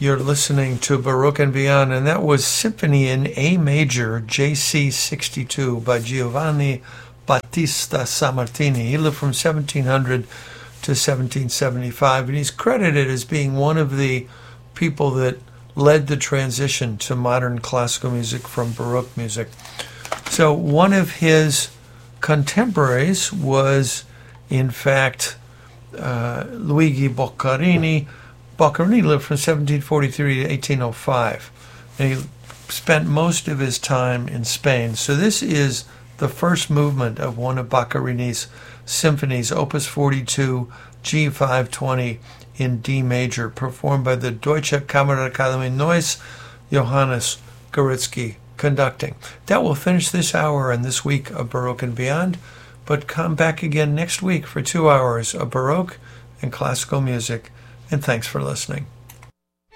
You're listening to Baroque and Beyond, and that was Symphony in A Major, JC 62 by Giovanni Battista Sammartini. He lived from 1700 to 1775, and he's credited as being one of the people that led the transition to modern classical music from Baroque music. So one of his contemporaries was, in fact, Luigi Boccarini. Boccarini lived from 1743 to 1805, and he spent most of his time in Spain. So this is the first movement of one of Boccarini's symphonies, Opus 42, G520 in D major, performed by the Deutsche Kammerakademie Neuss, Johannes Goritzky conducting. That will finish this hour and this week of Baroque and Beyond, but come back again next week for 2 hours of Baroque and classical music. And thanks for listening.